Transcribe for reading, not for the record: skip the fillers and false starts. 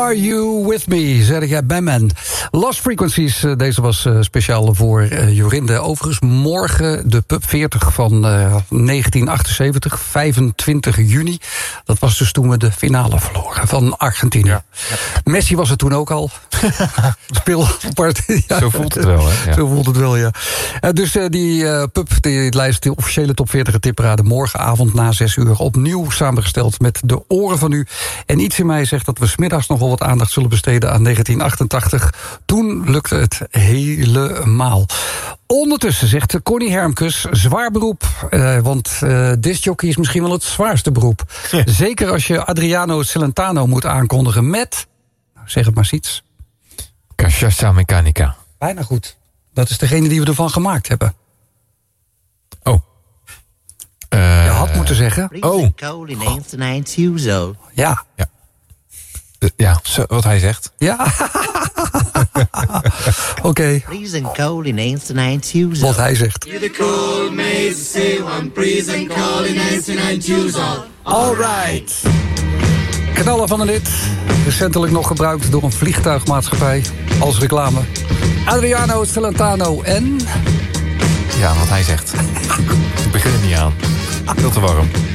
Are You With Me, zeg ik Batman. Lost Frequencies, deze was speciaal voor Jorinde. Overigens morgen de Pub 40 van 1978, 25 juni. Dat was dus toen we de finale verloren van Argentinië. Ja. Messi was er toen ook al. Speelpart. Ja. Zo voelt het wel, hè? Ja. Zo voelt het wel, ja. Dus die Pub, die lijst, de officiële top 40 tipparade, morgenavond na 6 uur opnieuw samengesteld met de oren van u. En iets in mij zegt dat we 's middags nog wel wat aandacht zullen besteden aan 1988. Toen lukte het helemaal. Ondertussen zegt Connie Hermkes, zwaar beroep. Want discjockey is misschien wel het zwaarste beroep. Ja. Zeker als je Adriano Celentano moet aankondigen met, nou, zeg het maar eens. Cachaça Meccanica. Bijna goed. Dat is degene die we ervan gemaakt hebben. Oh. Je had moeten zeggen. Oh. Ja. Ja. Ja, wat hij zegt. Ja. Oké. Wat hij zegt. Alright. Knallen van de lid. Recentelijk nog gebruikt door een vliegtuigmaatschappij als reclame. Adriano Celentano en... Ja, wat hij zegt. Ik begin er niet aan. Veel te warm.